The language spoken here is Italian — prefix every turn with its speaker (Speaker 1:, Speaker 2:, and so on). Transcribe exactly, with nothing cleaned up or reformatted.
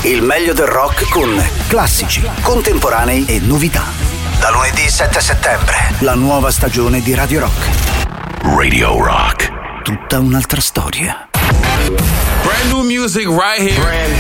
Speaker 1: Il meglio del rock con classici, contemporanei e novità. Da lunedì sette settembre, la nuova stagione di Radio Rock. Radio Rock. Tutta un'altra storia.
Speaker 2: Brand new music right here. Brand